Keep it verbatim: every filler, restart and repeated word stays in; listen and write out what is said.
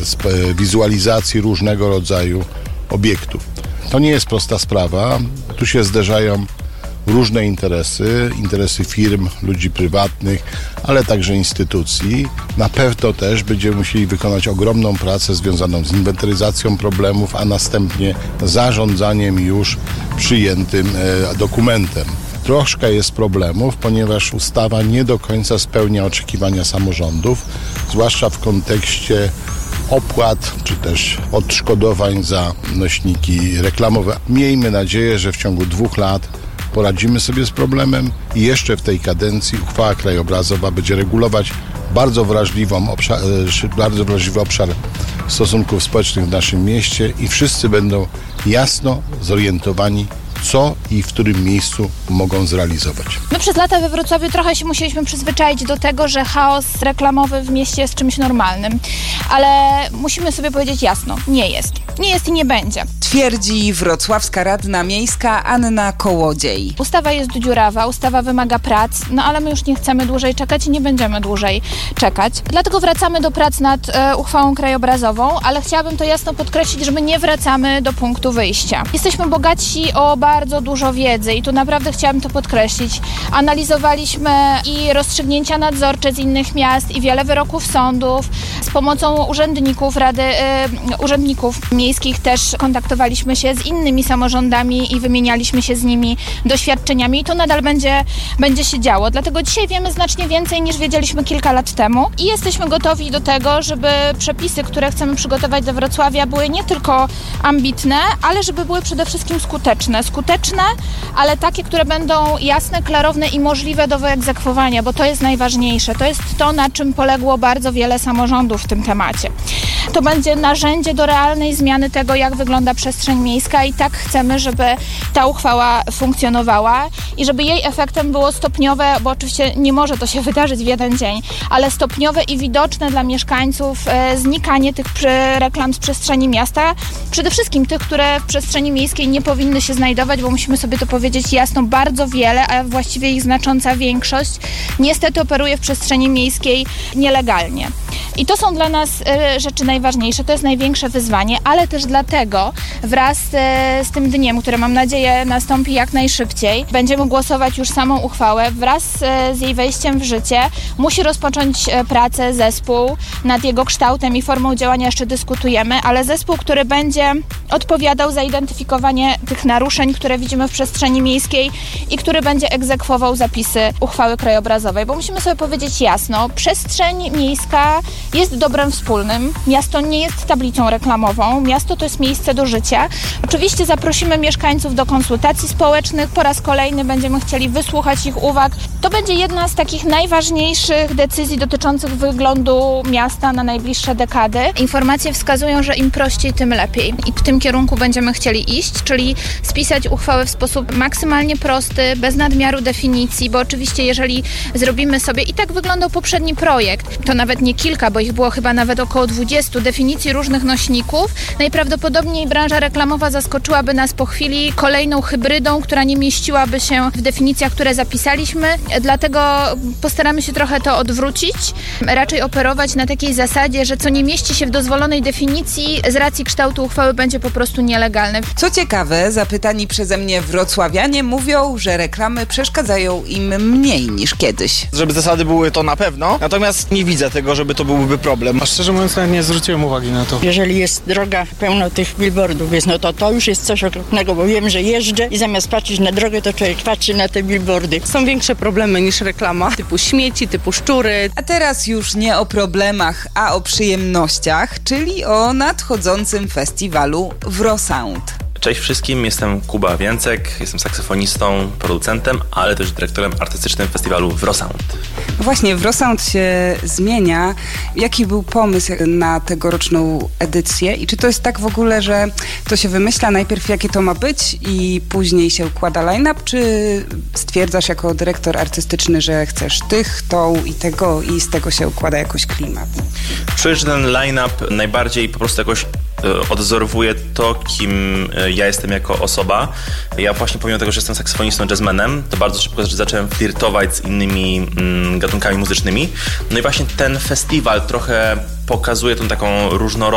z wizualizacji różnego rodzaju obiektów. To nie jest prosta sprawa. Tu się zderzają różne interesy, interesy firm, ludzi prywatnych, ale także instytucji. Na pewno też będziemy musieli wykonać ogromną pracę związaną z inwentaryzacją problemów, a następnie zarządzaniem już przyjętym e, dokumentem. Troszkę jest problemów, ponieważ ustawa nie do końca spełnia oczekiwania samorządów, zwłaszcza w kontekście opłat czy też odszkodowań za nośniki reklamowe. Miejmy nadzieję, że w ciągu dwóch lat poradzimy sobie z problemem i jeszcze w tej kadencji uchwała krajobrazowa będzie regulować bardzo wrażliwą obszar, bardzo wrażliwy obszar stosunków społecznych w naszym mieście i wszyscy będą jasno zorientowani, co i w którym miejscu mogą zrealizować. My przez lata we Wrocławiu trochę się musieliśmy przyzwyczaić do tego, że chaos reklamowy w mieście jest czymś normalnym, ale musimy sobie powiedzieć jasno, nie jest. Nie jest i nie będzie. Twierdzi wrocławska radna miejska Anna Kołodziej. Ustawa jest dziurawa, ustawa wymaga prac, no ale my już nie chcemy dłużej czekać i nie będziemy dłużej czekać. Dlatego wracamy do prac nad e, uchwałą krajobrazową, ale chciałabym to jasno podkreślić, że my nie wracamy do punktu wyjścia. Jesteśmy bogaci o bardzo dużo wiedzy i tu naprawdę chciałabym to podkreślić. Analizowaliśmy i rozstrzygnięcia nadzorcze z innych miast i wiele wyroków sądów. Z pomocą urzędników Rady, e, urzędników miejskich też kontaktowaliśmy się z innymi samorządami i wymienialiśmy się z nimi doświadczeniami i to nadal będzie, będzie się działo. Dlatego dzisiaj wiemy znacznie więcej niż wiedzieliśmy kilka lat temu i jesteśmy gotowi do tego, żeby przepisy, które chcemy przygotować do Wrocławia, były nie tylko ambitne, ale żeby były przede wszystkim skuteczne. Skuteczne, ale takie, które będą jasne, klarowne i możliwe do wyegzekwowania, bo to jest najważniejsze. To jest to, na czym poległo bardzo wiele samorządów w tym temacie. To będzie narzędzie do realnej zmiany tego, jak wygląda przestrzeń miejska i tak chcemy, żeby ta uchwała funkcjonowała i żeby jej efektem było stopniowe, bo oczywiście nie może to się wydarzyć w jeden dzień, ale stopniowe i widoczne dla mieszkańców e, znikanie tych reklam z przestrzeni miasta, przede wszystkim tych, które w przestrzeni miejskiej nie powinny się znajdować, bo musimy sobie to powiedzieć jasno, bardzo wiele, a właściwie ich znacząca większość niestety operuje w przestrzeni miejskiej nielegalnie. I to są dla nas e, rzeczy najważniejsze, to jest największe wyzwanie, ale też dlatego wraz e, z tym dniem, który mam nadzieję nastąpi jak najszybciej, będziemy głosować już samą uchwałę. Wraz e, z jej wejściem w życie musi rozpocząć e, pracę zespół nad jego kształtem i formą działania jeszcze dyskutujemy, ale zespół, który będzie odpowiadał za identyfikowanie tych naruszeń, które widzimy w przestrzeni miejskiej i który będzie egzekwował zapisy uchwały krajobrazowej, bo musimy sobie powiedzieć jasno, przestrzeń miejska jest dobrem wspólnym. Miasto nie jest tablicą reklamową. Miasto to jest miejsce do życia. Oczywiście zaprosimy mieszkańców do konsultacji społecznych. Po raz kolejny będziemy chcieli wysłuchać ich uwag. To będzie jedna z takich najważniejszych decyzji dotyczących wyglądu miasta na najbliższe dekady. Informacje wskazują, że im prościej, tym lepiej. I w tym kierunku będziemy chcieli iść, czyli spisać uchwałę w sposób maksymalnie prosty, bez nadmiaru definicji, bo oczywiście jeżeli zrobimy sobie, i tak wyglądał poprzedni projekt, to nawet nie kilka, bo ich było chyba nawet około dwudziestu definicji różnych nośników, najprawdopodobniej branża reklamowa zaskoczyłaby nas po chwili kolejną hybrydą, która nie mieściłaby się w definicjach, które zapisaliśmy. Dlatego postaramy się trochę to odwrócić, raczej operować na takiej zasadzie, że co nie mieści się w dozwolonej definicji, z racji kształtu uchwały będzie po prostu nielegalne. Co ciekawe, zapytani przeze mnie wrocławianie mówią, że reklamy przeszkadzają im mniej niż kiedyś. Żeby zasady były, to na pewno, natomiast nie widzę tego, żeby to byłby problem. A szczerze mówiąc, nawet nie zwróciłem uwagi na to. Jeżeli jest droga pełno tych billboardów jest, no to to już jest coś okropnego, bo wiem, że jeżdżę i zamiast patrzeć na drogę, to człowiek patrzy na te billboardy. Są większe problemy niż reklama, typu śmieci, typu szczury. A teraz już nie o problemach, a o przyjemnościach, czyli o nadchodzącym festiwalu Wrosound. Cześć wszystkim, jestem Kuba Więcek, jestem saksofonistą, producentem, ale też dyrektorem artystycznym festiwalu Wrosound. Właśnie, Wrosound się zmienia. Jaki był pomysł na tegoroczną edycję i czy to jest tak w ogóle, że to się wymyśla najpierw jakie to ma być i później się układa line-up, czy stwierdzasz jako dyrektor artystyczny, że chcesz tych, tą i tego i z tego się układa jakoś klimat? Czuję, że ten line-up najbardziej po prostu jakoś odwzorowuje to, kim ja jestem jako osoba. Ja właśnie pomimo tego, że jestem saksofonistą, jazzmenem, to bardzo szybko zacząłem flirtować z innymi mm, gatunkami muzycznymi. No i właśnie ten festiwal trochę pokazuje tą taką różnorodność